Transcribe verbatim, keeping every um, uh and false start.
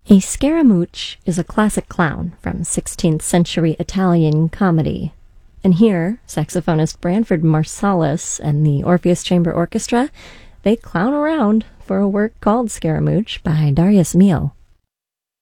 A Scaramouche is a classic clown from sixteenth century Italian comedy. And here, saxophonist Branford Marsalis and the Orpheus Chamber Orchestra, they clown around for a work called Scaramouche by Darius Milhaud.